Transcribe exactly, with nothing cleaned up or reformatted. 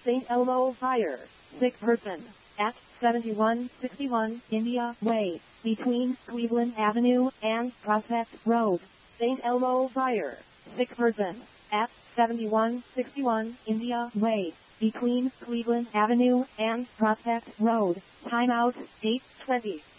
Saint Elmo Fire. Sick person. At seventy-one sixty-one India Way, between Cleveland Avenue and Prospect Road. Saint Elmo Fire. Sick person. At seventy-one sixty-one India Way, between Cleveland Avenue and Prospect Road. Timeout eight twenty.